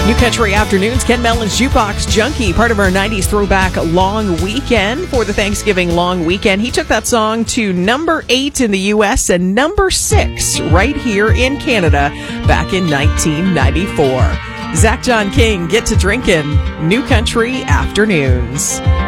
New Country Afternoons, Ken Mellen's Jukebox Junkie, part of our 90s throwback long weekend for the Thanksgiving long weekend. He took that song to number 8 in the U.S. and number 6 right here in Canada back in 1994. Zach John King, Get to Drinkin', New Country Afternoons.